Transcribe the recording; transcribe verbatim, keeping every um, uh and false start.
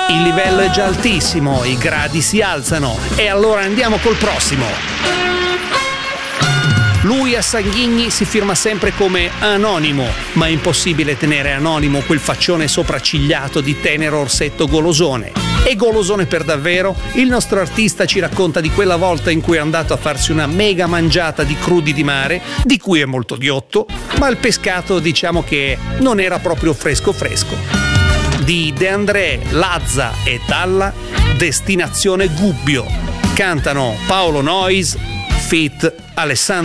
Il livello è già altissimo, i gradi si alzano e allora andiamo col prossimo. Lui a Sanghigni si firma sempre come Anonimo, ma è impossibile tenere anonimo quel faccione sopraccigliato di tenero orsetto golosone. E golosone per davvero? Il nostro artista ci racconta di quella volta in cui è andato a farsi una mega mangiata di crudi di mare, di cui è molto ghiotto, ma il pescato diciamo che non era proprio fresco fresco. Di De André, Lazza e Dalla, Destinazione Gubbio. Cantano Paolo Noyes, feat. Alessandro